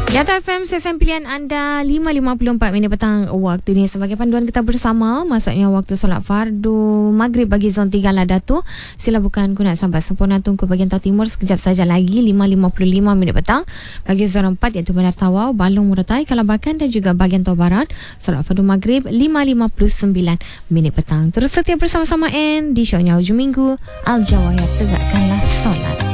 Data FM sesen pilihan anda 5.54 minit petang waktu ni sebagai panduan kita bersama, maksudnya waktu solat fardu maghrib bagi zon 3 Ladatu. Sila bukan ku nak sampai sempurna, tunggu bagian Tau Timur sekejap saja lagi 5.55 minit petang bagi zon 4 iaitu Bandar Tawau, Balong, Muratai, Kalabakan dan juga bagian Tau Barat. Solat fardu maghrib 5.59 minit petang. Terus setia bersama-sama di show nya hujung minggu Al Jawahir, tegakkanlah solat.